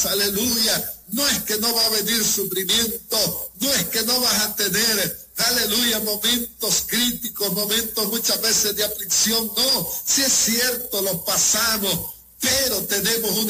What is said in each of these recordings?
aleluya. No es que no va a venir sufrimiento, no es que no vas a tener, aleluya, momentos críticos, momentos muchas veces de aflicción, no, si es cierto, los pasamos, pero tenemos una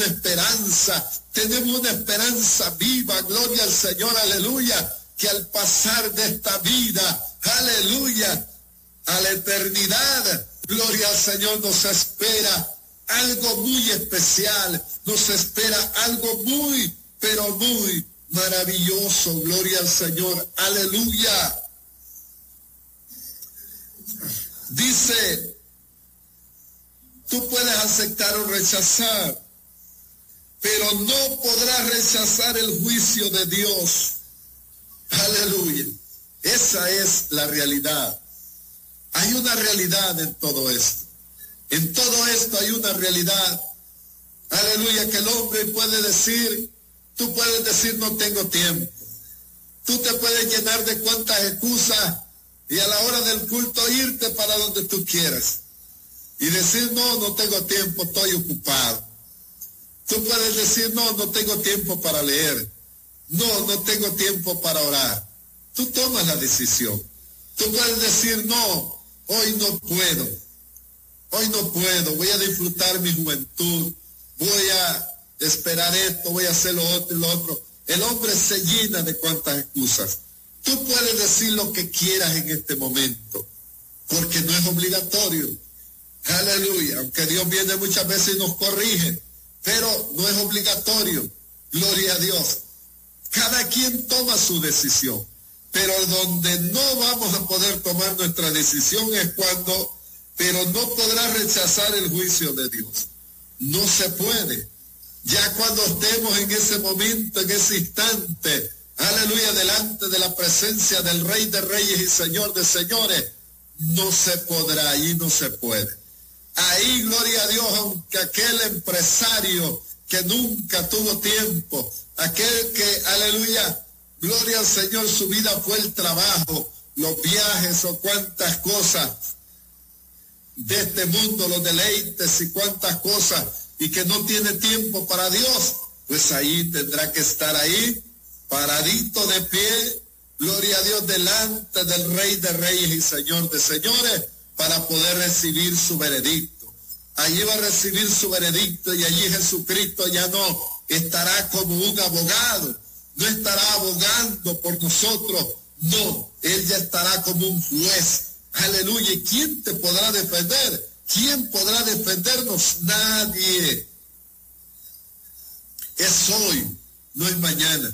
esperanza viva, gloria al Señor, aleluya, que al pasar de esta vida, aleluya, a la eternidad, gloria al Señor, nos espera algo muy especial, nos espera algo muy, pero muy maravilloso, gloria al Señor, aleluya. Dice, tú puedes aceptar o rechazar, pero no podrás rechazar el juicio de Dios, aleluya. Esa es la realidad. Hay una realidad en todo esto. En todo esto hay una realidad, aleluya, que el hombre puede decir, tú puedes decir no tengo tiempo. Tú te puedes llenar de cuantas excusas y a la hora del culto irte para donde tú quieras. Y decir no tengo tiempo, estoy ocupado. Tú puedes decir no tengo tiempo para leer. No tengo tiempo para orar. Tú tomas la decisión. Tú puedes decir no, hoy no puedo. Hoy no puedo, voy a disfrutar mi juventud, voy a esperar esto, voy a hacer lo otro y lo otro. El hombre se llena de cuantas excusas. Tú puedes decir lo que quieras en este momento, porque no es obligatorio. Aleluya, aunque Dios viene muchas veces y nos corrige, pero no es obligatorio. Gloria a Dios. Cada quien toma su decisión, pero donde no vamos a poder tomar nuestra decisión es cuando... Pero no podrá rechazar el juicio de Dios. No se puede. Ya cuando estemos en ese momento, en ese instante, aleluya, delante de la presencia del Rey de Reyes y Señor de Señores, no se podrá, ahí no se puede. Ahí, gloria a Dios, aunque aquel empresario que nunca tuvo tiempo, aquel que, aleluya, gloria al Señor, su vida fue el trabajo, los viajes o cuantas cosas de este mundo, los deleites y cuantas cosas, y que no tiene tiempo para Dios, pues ahí tendrá que estar ahí, paradito de pie, gloria a Dios, delante del Rey de Reyes y Señor de Señores, para poder recibir su veredicto. Allí va a recibir su veredicto y allí Jesucristo ya no estará como un abogado, no estará abogando por nosotros, no, Él ya estará como un juez. Aleluya. ¿Y quién te podrá defender? ¿Quién podrá defendernos? Nadie. Es hoy, no es mañana.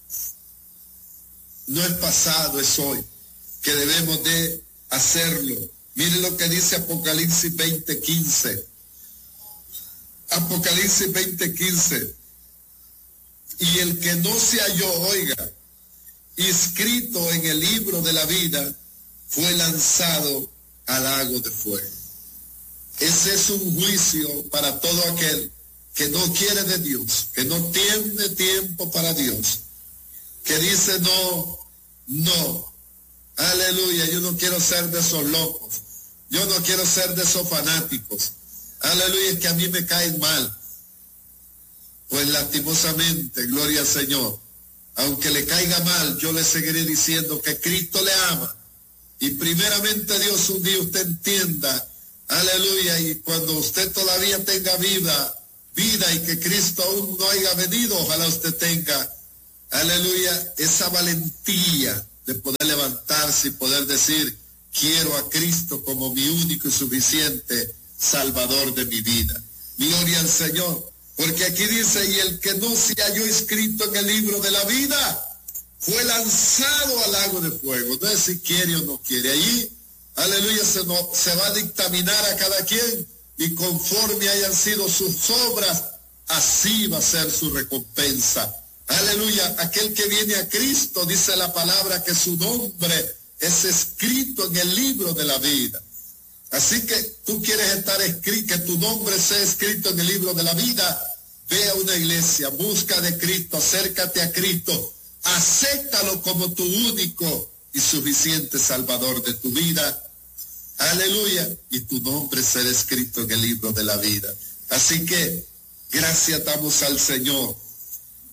No es pasado, es hoy. Que debemos de hacerlo. Miren lo que dice Apocalipsis 20:15. Apocalipsis 20:15. Y el que no se halló, oiga, inscrito en el libro de la vida, fue lanzado al lago de fuego. Ese es un juicio para todo aquel que no quiere de Dios, que no tiene tiempo para Dios, que dice no, aleluya, yo no quiero ser de esos locos, yo no quiero ser de esos fanáticos, aleluya, es que a mí me caen mal. Pues lastimosamente, gloria al Señor, aunque le caiga mal, yo le seguiré diciendo que Cristo le ama. Y primeramente Dios, un día usted entienda, aleluya, y cuando usted todavía tenga vida y que Cristo aún no haya venido, ojalá usted tenga, aleluya, esa valentía de poder levantarse y poder decir, quiero a Cristo como mi único y suficiente Salvador de mi vida. Gloria al Señor, porque aquí dice, y el que no se halló inscrito en el libro de la vida, fue lanzado al lago de fuego. No es si quiere o no quiere. Allí, aleluya, se va a dictaminar a cada quien y conforme hayan sido sus obras, así va a ser su recompensa. Aleluya, aquel que viene a Cristo, dice la palabra que su nombre es escrito en el libro de la vida. Así que tú quieres estar escrito, que tu nombre sea escrito en el libro de la vida, ve a una iglesia, busca de Cristo, acércate a Cristo, acéptalo como tu único y suficiente Salvador de tu vida. Aleluya. Y tu nombre será escrito en el libro de la vida. Así que gracias damos al Señor.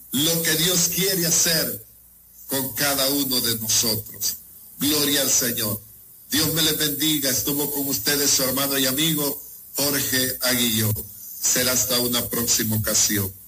lo que Dios quiere hacer con cada uno de nosotros. Gloria al Señor. Dios me les bendiga. Estuvo con ustedes su hermano y amigo Jorge Aguilló. Será hasta una próxima ocasión.